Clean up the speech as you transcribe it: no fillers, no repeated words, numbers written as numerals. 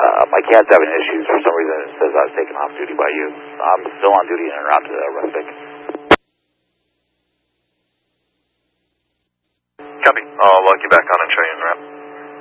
My cat's having issues. For some reason, it says I was taken off duty by you. I'm still on duty en route to Rustic. Copy. I'll lock you back on and try